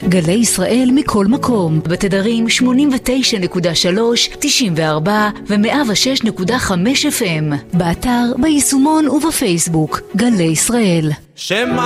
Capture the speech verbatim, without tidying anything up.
גלי ישראל מכל מקום, בתדרים שמונים ותשע נקודה שלוש, תשעים וארבע ו-מאה ושש נקודה חמש אף אם, באתר, ביישומון ובפייסבוק. גלי ישראל.